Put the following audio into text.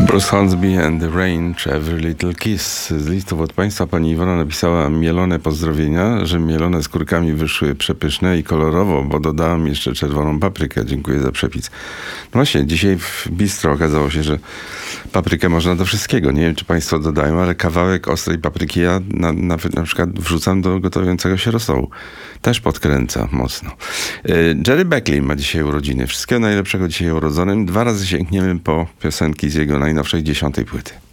Bruce Hornsby and the Range, Every Little Kiss. Z listów od państwa pani Iwona napisała mielone pozdrowienia, że mielone z kurkami wyszły przepyszne i kolorowo, bo dodałam jeszcze czerwoną paprykę. Dziękuję za przepis. No właśnie, dzisiaj w bistro okazało się, że paprykę można do wszystkiego. Nie wiem, czy państwo dodają, ale kawałek ostrej papryki ja na przykład wrzucam do gotującego się rosołu. Też podkręca mocno. Jerry Beckley ma dzisiaj urodziny. Wszystkiego najlepszego dzisiaj urodzonym. 2 razy sięgniemy po piosenki z jego najnowszej 10. płyty.